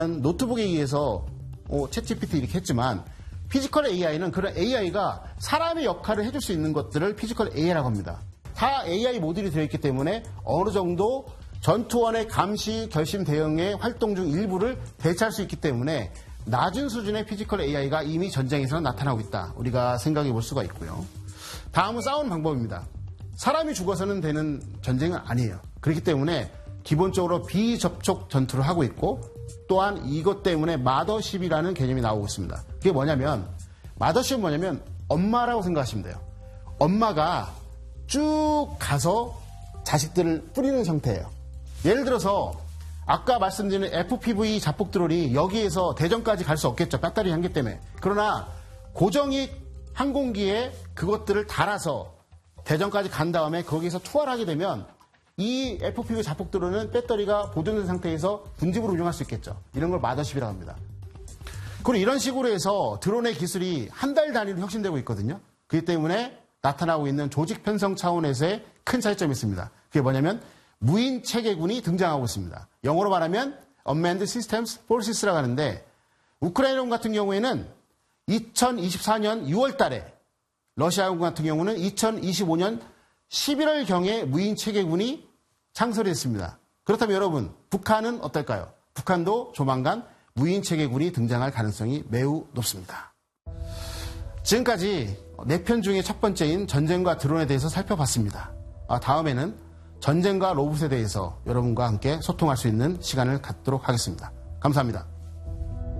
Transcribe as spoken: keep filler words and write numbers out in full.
노트북에 의해서 어, 챗지피티 이렇게 했지만 피지컬 에이아이는 그런 에이아이가 사람의 역할을 해줄 수 있는 것들을 피지컬 에이아이라고 합니다. 다 에이아이 모듈이 되어있기 때문에 어느 정도 전투원의 감시, 결심 대응의 활동 중 일부를 대체할 수 있기 때문에 낮은 수준의 피지컬 에이아이가 이미 전쟁에서는 나타나고 있다. 우리가 생각해 볼 수가 있고요. 다음은 싸우는 방법입니다. 사람이 죽어서는 되는 전쟁은 아니에요. 그렇기 때문에 기본적으로 비접촉 전투를 하고 있고 또한 이것 때문에 마더십이라는 개념이 나오고 있습니다. 그게 뭐냐면 마더십은 뭐냐면 엄마라고 생각하시면 돼요. 엄마가 쭉 가서 자식들을 뿌리는 형태예요. 예를 들어서 아까 말씀드린 에프피브이 자폭 드론이 여기에서 대전까지 갈 수 없겠죠. 배터리 한계 때문에. 그러나 고정익 항공기에 그것들을 달아서 대전까지 간 다음에 거기서 투하를 하게 되면 이 에프피브이 자폭 드론은 배터리가 보존된 상태에서 분집으로 운용할 수 있겠죠. 이런 걸 마더십이라고 합니다. 그리고 이런 식으로 해서 드론의 기술이 한 달 단위로 혁신되고 있거든요. 그렇기 때문에 나타나고 있는 조직 편성 차원에서의 큰 차이점이 있습니다. 그게 뭐냐면 무인 체계군이 등장하고 있습니다. 영어로 말하면 Unmanned Systems Forces라고 하는데 우크라이나군 같은 경우에는 이천이십사 년 유월 달에 러시아군 같은 경우는 이천이십오 년 십일월경에 무인 체계군이 창설했습니다. 그렇다면 여러분, 북한은 어떨까요? 북한도 조만간 무인 체계군이 등장할 가능성이 매우 높습니다. 지금까지 네 편 중에 첫 번째인 전쟁과 드론에 대해서 살펴봤습니다. 다음에는 전쟁과 로봇에 대해서 여러분과 함께 소통할 수 있는 시간을 갖도록 하겠습니다. 감사합니다.